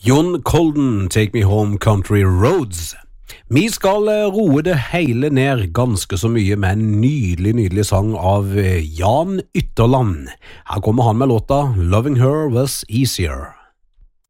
John Colden, Take Me Home Country Roads. Vi skal roe det hele ned ganske så mye med en nydelig sang av Jan Ytterland. Her kommer han med låta Loving Her Was Easier.